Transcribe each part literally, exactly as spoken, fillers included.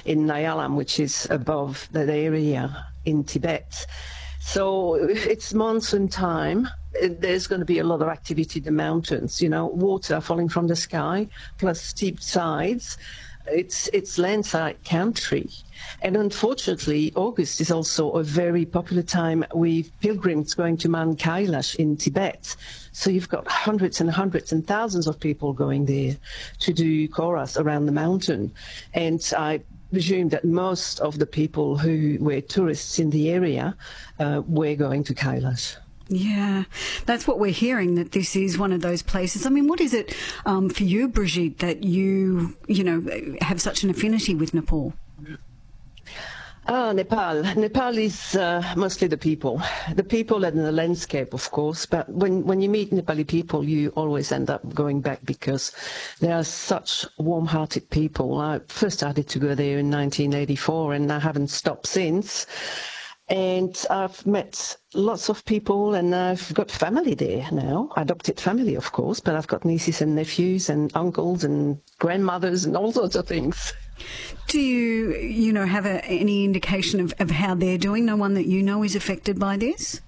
in Nyalam, which is above that area in Tibet. So it's monsoon time. There's going to be a lot of activity in the mountains, you know, water falling from the sky, plus steep sides. It's it's landslide country. And unfortunately, August is also a very popular time with pilgrims going to Mount Kailash in Tibet. So you've got hundreds and hundreds and thousands of people going there to do chorus around the mountain. And I presume that most of the people who were tourists in the area uh, were going to Kailash. Yeah, that's what we're hearing, that this is one of those places. I mean, what is it um, for you, Brigitte, that you, you know, have such an affinity with Nepal? Ah, Nepal. Nepal is uh, mostly the people. The people and the landscape, of course. But when, when you meet Nepali people, you always end up going back because they are such warm-hearted people. I first started to go there in nineteen eighty-four and I haven't stopped since. And I've met lots of people and I've got family there now, adopted family, of course, but I've got nieces and nephews and uncles and grandmothers and all sorts of things. Do you, you know, have a, any indication of, of how they're doing? No one that you know is affected by this?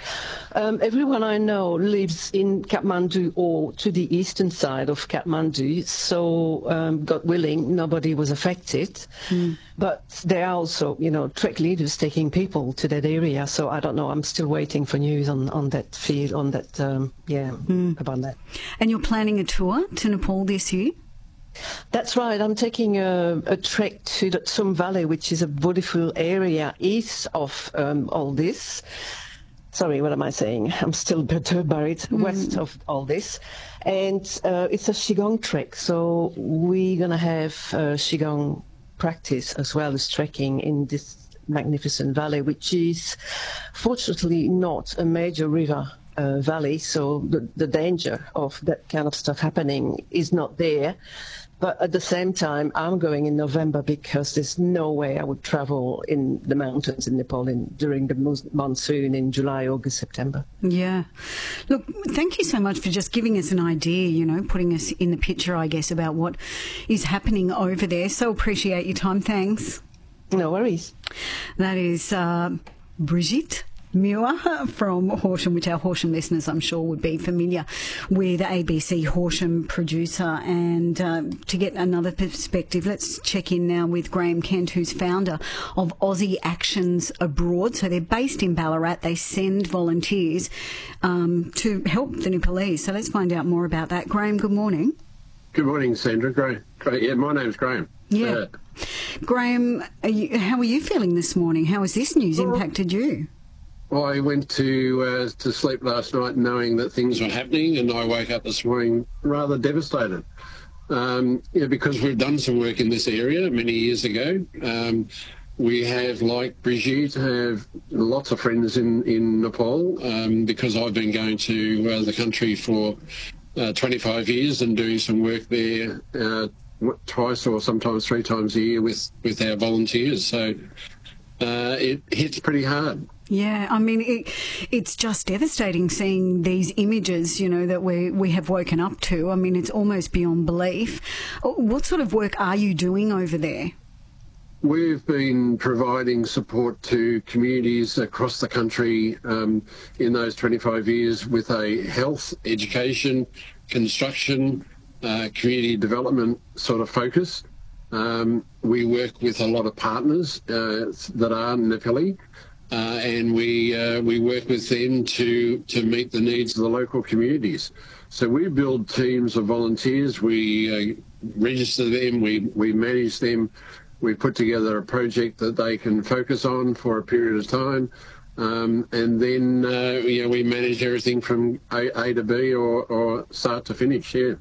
Um, everyone I know lives in Kathmandu or to the eastern side of Kathmandu, so um, God willing, nobody was affected. Mm. But there are also, you know, trek leaders taking people to that area, so I don't know. I'm still waiting for news on, on that field, on that, um, yeah, mm. about that. And you're planning a tour to Nepal this year? That's right. I'm taking a, a trek to the Tsum Valley, which is a beautiful area east of um, all this. Sorry, what am I saying? I'm still perturbed by it, mm. west of all this. And uh, it's a Qigong trek, so we're going to have uh, Qigong practice as well as trekking in this magnificent valley, which is fortunately not a major river uh, valley, so the, the danger of that kind of stuff happening is not there. But at the same time, I'm going in November because there's no way I would travel in the mountains in Nepal in, during the monsoon in July, August, September. Yeah. Look, thank you so much for just giving us an idea, you know, putting us in the picture, I guess, about what is happening over there. So appreciate your time. Thanks. No worries. That is uh, Brigitte Muir from Horsham, which our Horsham listeners I'm sure would be familiar with, A B C Horsham producer. And uh, to get another perspective, let's check in now with Graham Kent, who's founder of Aussie Actions Abroad. So they're based in Ballarat. They send volunteers um, to help the Nepalese. So let's find out more about that. Graham, good morning. Good morning, Sandra. Great. Great. Yeah, my name's Graham. Yeah. Uh, Graham, are you, how are you feeling this morning? How has this news well, impacted you? Well, I went to uh, to sleep last night knowing that things were happening, and I woke up this morning rather devastated. Um, yeah, because we've done some work in this area many years ago. Um, we have, like Brigitte, have lots of friends in, in Nepal um, because I've been going to uh, the country for uh, twenty-five years and doing some work there uh, twice or sometimes three times a year with, with our volunteers. So uh, it hits pretty hard. Yeah, I mean, it, it's just devastating seeing these images, you know, that we we have woken up to. I mean, it's almost beyond belief. What sort of work are you doing over there? We've been providing support to communities across the country um, in those twenty-five years with a health, education, construction, uh, community development sort of focus. Um, we work with a lot of partners uh, that are Nepali. Uh, and we uh, we work with them to to meet the needs of the local communities. So we build teams of volunteers. We uh, register them. We we manage them. We put together a project that they can focus on for a period of time, um, and then uh, you know we manage everything from A, A to B or, or start to finish. Yeah.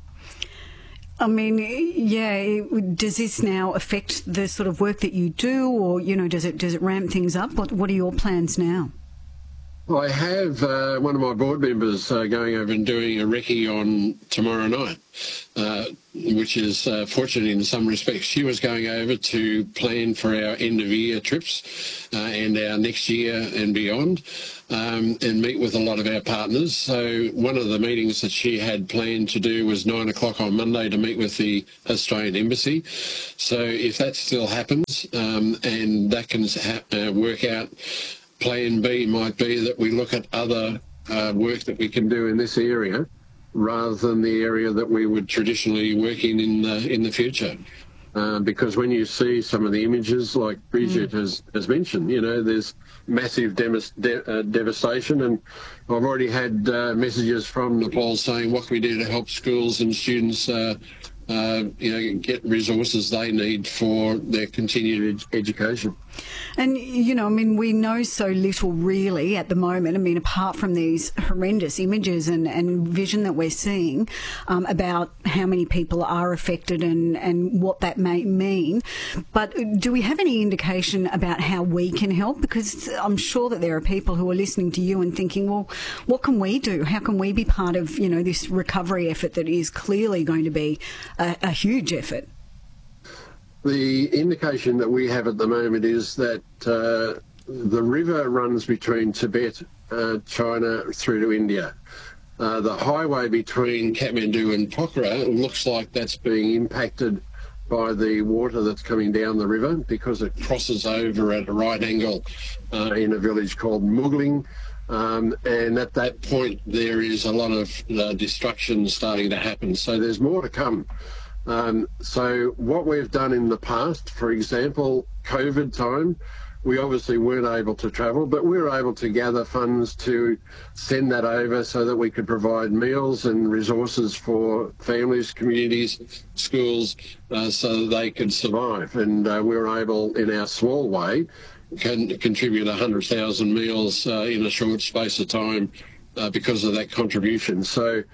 I mean, yeah, does this now affect the sort of work that you do, or, you know, does it does it ramp things up? What What are your plans now? I have uh, one of my board members uh, going over and doing a recce on tomorrow night, uh, which is uh, fortunate in some respects. She was going over to plan for our end-of-year trips uh, and our next year and beyond, um, and meet with a lot of our partners. So one of the meetings that she had planned to do was nine o'clock on Monday to meet with the Australian Embassy. So if that still happens um, and that can ha- uh, work out, Plan B might be that we look at other uh, work that we can do in this area rather than the area that we would traditionally work in in the, in the future. Uh, because when you see some of the images, like Bridget mm. has, has mentioned, you know, there's massive demis, de- uh, devastation. And I've already had uh, messages from Nepal saying, what can we do to help schools and students uh, uh, you know, get resources they need for their continued ed- education. And, you know, I mean, we know so little really at the moment, I mean, apart from these horrendous images and, and vision that we're seeing um, about how many people are affected and, and what that may mean. But do we have any indication about how we can help? Because I'm sure that there are people who are listening to you and thinking, well, what can we do? How can we be part of, you know, this recovery effort that is clearly going to be a, a huge effort? The indication that we have at the moment is that uh, the river runs between Tibet, uh, China, through to India. Uh, the highway between Kathmandu and Pokhara looks like that's being impacted by the water that's coming down the river because it crosses over at a right angle uh, in a village called Mugling. Um, and at that point, there is a lot of uh, destruction starting to happen. So there's more to come. Um, so what we've done in the past, for example, COVID time, we obviously weren't able to travel, but we were able to gather funds to send that over so that we could provide meals and resources for families, communities, schools, uh, so that they could survive. And uh, we were able, in our small way, can contribute one hundred thousand meals uh, in a short space of time uh, because of that contribution. So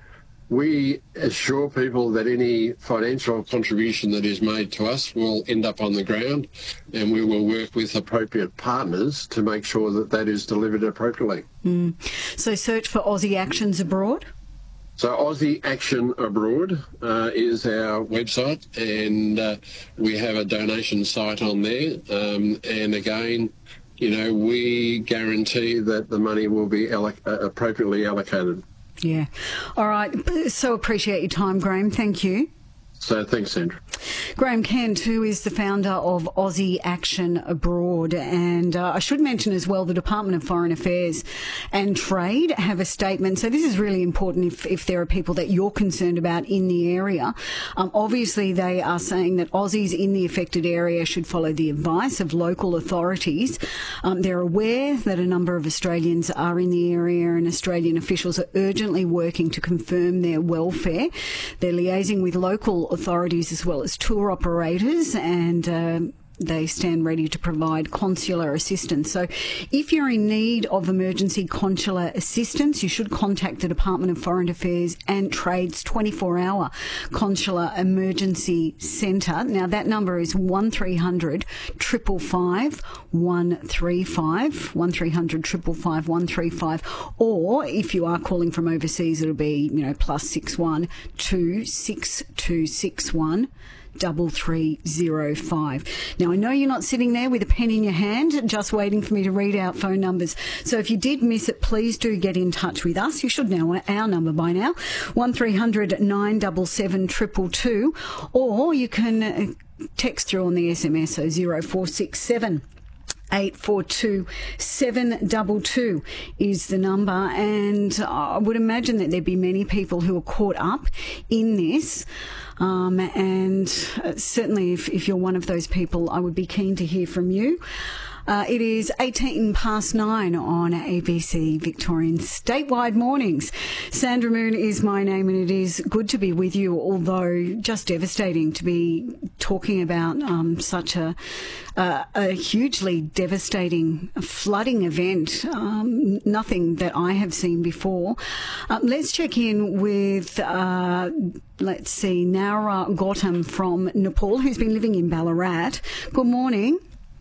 we assure people that any financial contribution that is made to us will end up on the ground, and we will work with appropriate partners to make sure that that is delivered appropriately. Mm. So search for Aussie Actions Abroad? So Aussie Action Abroad uh, is our website, and uh, we have a donation site on there. Um, and again, you know, we guarantee that the money will be alloc- uh, appropriately allocated. Yeah. All right. So appreciate your time, Graham. Thank you. So thanks, Sandra. Graham Kent, who is the founder of Aussie Action Abroad. And uh, I should mention as well, the Department of Foreign Affairs and Trade have a statement. So this is really important if, if there are people that you're concerned about in the area. Um, obviously, they are saying that Aussies in the affected area should follow the advice of local authorities. Um, they're aware that a number of Australians are in the area, and Australian officials are urgently working to confirm their welfare. They're liaising with local authorities as well as tour operators, and uh, they stand ready to provide consular assistance. So if you're in need of emergency consular assistance, you should contact the Department of Foreign Affairs and Trade's twenty-four hour Consular Emergency Centre. Now, that number is one three hundred, five five five, one three five, one three hundred, five five five, one three five, or if you are calling from overseas, it'll be, you know, plus six one two six two six one double three zero five. Now, I know you're not sitting there with a pen in your hand just waiting for me to read out phone numbers. So if you did miss it, please do get in touch with us. You should know our number by now, one three hundred, nine seven seven, two two two, or you can text through on the S M S, so zero four six seven eight four two seven two two is the number. And I would imagine that there'd be many people who are caught up in this. Um, and uh, certainly if, if you're one of those people, I would be keen to hear from you. Uh, it is eighteen past nine on A B C Victorian Statewide Mornings. Sandra Moon is my name, and it is good to be with you, although just devastating to be talking about um, such a, uh, a hugely devastating flooding event, um, nothing that I have seen before. Uh, let's check in with, uh, let's see, Naura Gautam from Nepal, who's been living in Ballarat. Good morning.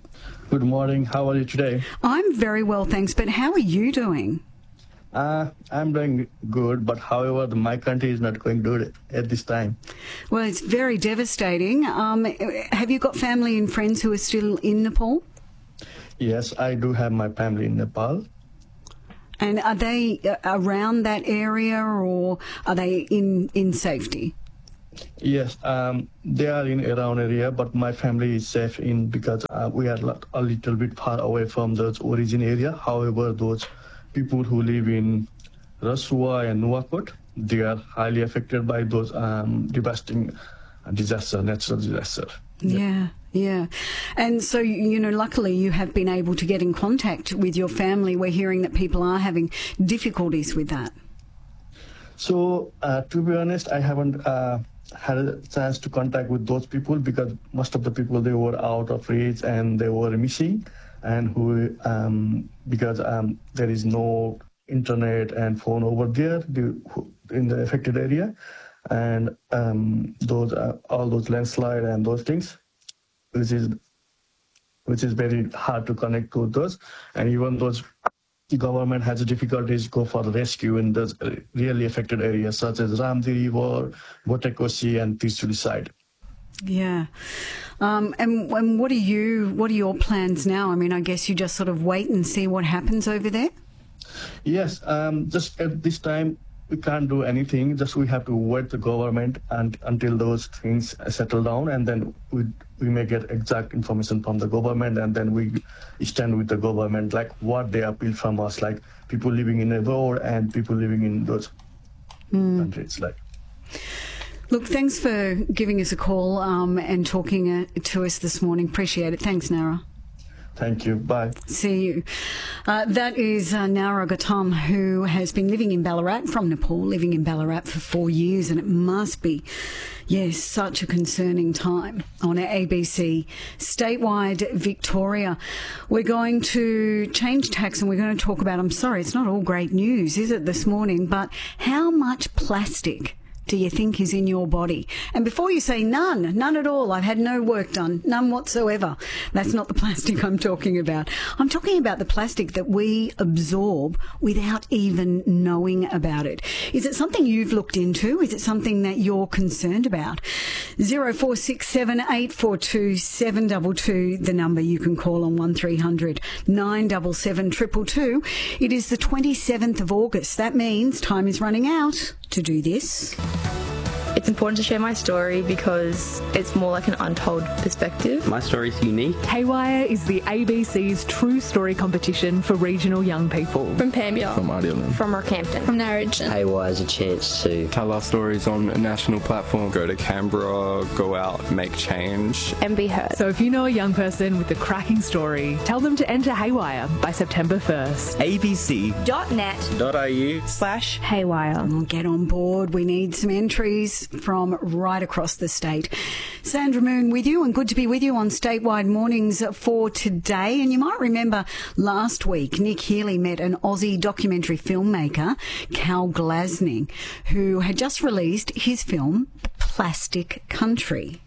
Good morning. How are you today? I'm very well, thanks. But how are you doing? Uh, I'm doing good, but however, my country is not going good at this time. Well, it's very devastating. Um, have you got family and friends who are still in Nepal? Yes, I do have my family in Nepal. And are they around that area, or are they in, in safety? Yes, um, they are in around area, but my family is safe in because uh, we are a little bit far away from those origin area. However, those people who live in Rasuwa and Nuwakot, they are highly affected by those um, devastating disaster, natural disaster. Yeah, yeah. And so, you know, luckily you have been able to get in contact with your family. We're hearing that people are having difficulties with that. So, uh, to be honest, I haven't uh, had a chance to contact with those people because most of the people, they were out of reach and they were missing. And who, um, because um, there is no internet and phone over there in the affected area, and um, those uh, all those landslide and those things, which is which is very hard to connect to those, and even those the government has difficulties go for rescue in those really affected areas such as Ramdi River, Botekoshi, and Tirchuli side. Yeah. Um, and, and what are you, what are your plans now? I mean, I guess you just sort of wait and see what happens over there? Yes, um, just at this time, we can't do anything. Just we have to wait the government and until those things settle down, and then we we may get exact information from the government, and then we stand with the government, like what they appeal from us, like people living in the road and people living in those mm. countries, like. Look, thanks for giving us a call um, and talking uh, to us this morning. Appreciate it. Thanks, Nara. Thank you. Bye. See you. Uh, that is uh, Nara Gautam, who has been living in Ballarat, from Nepal, living in Ballarat for four years, and it must be, yes, such a concerning time on A B C Statewide Victoria. We're going to change tax and we're going to talk about, I'm sorry, it's not all great news, is it, this morning, but how much plastic do you think is in your body? And before you say none, none at all, I've had no work done, none whatsoever. That's not the plastic I'm talking about. I'm talking about the plastic that we absorb without even knowing about it. Is it something you've looked into? Is it something that you're concerned about? zero four six seven eight four two seven two two, the number you can call on one three hundred nine seven seven two two two. It is the twenty-seventh of August. That means time is running out to do this. It's important to share my story because it's more like an untold perspective. My story is unique. Haywire is the A B C's True Story competition for regional young people. From Pambia. From Ardelan. From Rockhampton. From Narrogin. Haywire is a chance to tell our stories on a national platform. Go to Canberra, go out, make change. And be heard. So if you know a young person with a cracking story, tell them to enter Haywire by September first. A B C dot net dot A U slash Haywire. We'll get on board. We need some entries from right across the state. Sandra Moon with you, and good to be with you on Statewide Mornings for today. And you might remember last week Nick Healy met an Aussie documentary filmmaker, Cal Glasning, who had just released his film Plastic Country.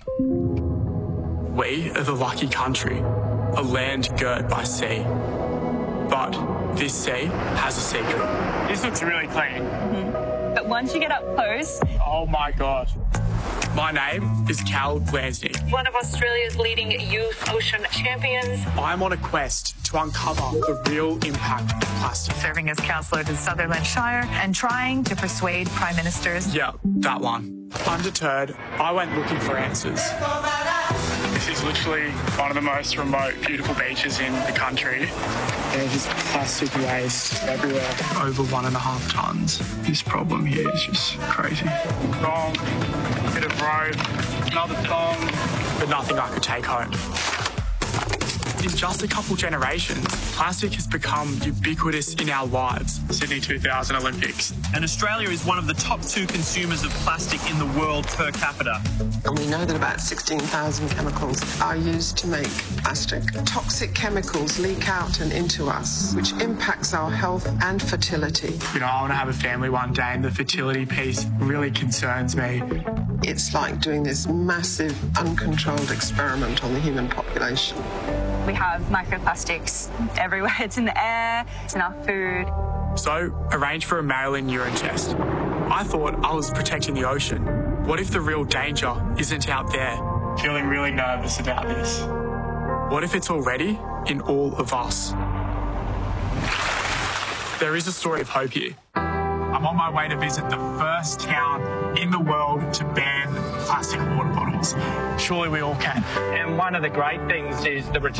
We are the lucky country, a land girt by sea. But this sea has a secret. This looks really clean. Mm-hmm. But once you get up close... Oh my God. My name is Cal Glasning. One of Australia's leading youth ocean champions. I'm on a quest to uncover the real impact of plastic. Serving as councillor to Sutherland Shire and trying to persuade prime ministers. Yeah, that one. Undeterred, I went looking for answers. This is literally one of the most remote, beautiful beaches in the country. There's just plastic waste everywhere, over one and a half tonnes. This problem here is just crazy. Thong, bit of rope, another thong, but nothing I could take home. In just a couple generations, plastic has become ubiquitous in our lives. Sydney two thousand Olympics. And Australia is one of the top two consumers of plastic in the world per capita. And we know that about sixteen thousand chemicals are used to make plastic. Toxic chemicals leak out and into us, which impacts our health and fertility. You know, I want to have a family one day, and the fertility piece really concerns me. It's like doing this massive, uncontrolled experiment on the human population. We have microplastics everywhere. It's in the air, it's in our food. So, arrange for a Marilyn urine test. I thought I was protecting the ocean. What if the real danger isn't out there? Feeling really nervous about this. What if it's already in all of us? There is a story of hope here. I'm on my way to visit the first town in the world to ban plastic water bottles. Surely we all can. And one of the great things is the return